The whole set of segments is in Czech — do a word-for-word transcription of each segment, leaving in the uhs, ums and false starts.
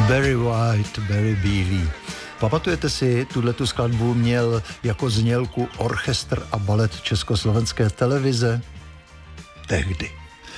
Barry White, Barry Bílý. Pamatujete si, tuhletu skladbu měl jako znělku orchestr a balet Československé televize? Tehdy.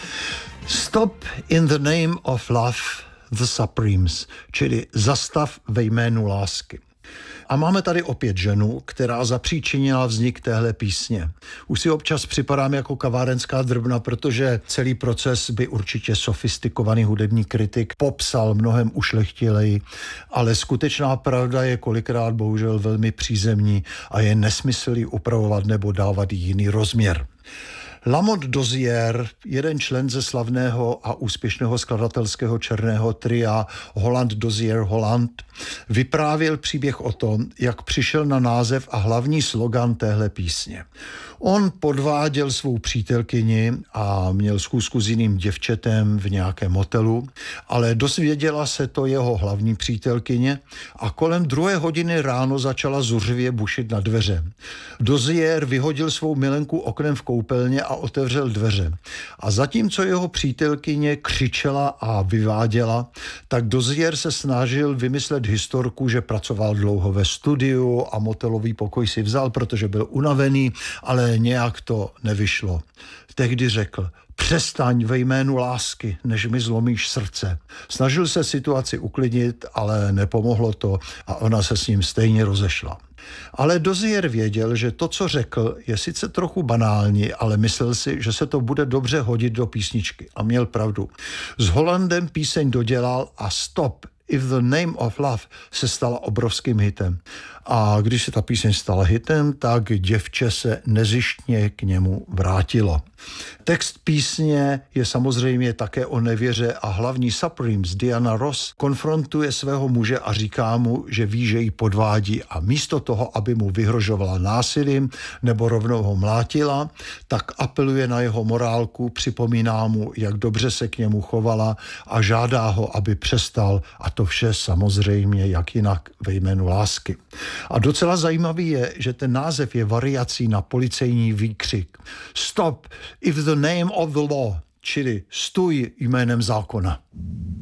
Stop in the name of love, the Supremes, čili zastav ve jménu lásky. A máme tady opět ženu, která zapříčinila vznik téhle písně. Už si občas připadám jako kavárenská drbna, protože celý proces by určitě sofistikovaný hudební kritik popsal mnohem ušlechtileji, ale skutečná pravda je kolikrát bohužel velmi přízemní a je nesmysl ji upravovat nebo dávat jí jiný rozměr. Lamont Dozier, jeden člen ze slavného a úspěšného skladatelského černého tria Holland Dozier Holland, vyprávěl příběh o tom, jak přišel na název a hlavní slogan téhle písně. On podváděl svou přítelkyni a měl schůzku s jiným děvčetem v nějakém hotelu, ale dozvěděla se to jeho hlavní přítelkyně a kolem druhé hodiny ráno začala zuřivě bušit na dveře. Dozier vyhodil svou milenku oknem v koupelně a otevřel dveře. A zatímco jeho přítelkyně křičela a vyváděla, tak Dozier se snažil vymyslet historku, že pracoval dlouho ve studiu a motelový pokoj si vzal, protože byl unavený, ale nějak to nevyšlo. Tehdy řekl: přestaň ve jménu lásky, než mi zlomíš srdce. Snažil se situaci uklidnit, ale nepomohlo to a ona se s ním stejně rozešla. Ale Dozier věděl, že to, co řekl, je sice trochu banální, ale myslel si, že se to bude dobře hodit do písničky. A měl pravdu. S Hollandem píseň dodělal a Stop If the Name of Love se stala obrovským hitem. A když se ta píseň stala hitem, tak děvče se nezištně k němu vrátilo. Text písně je samozřejmě také o nevěře a hlavní Supremes Diana Ross konfrontuje svého muže a říká mu, že ví, že ji podvádí a místo toho, aby mu vyhrožovala násilím nebo rovnou ho mlátila, tak apeluje na jeho morálku, připomíná mu, jak dobře se k němu chovala a žádá ho, aby přestal, a to vše samozřejmě jak jinak ve jménu lásky. A docela zajímavý je, že ten název je variací na policejní výkřik Stop if the name of the law, čili stůj jménem zákona.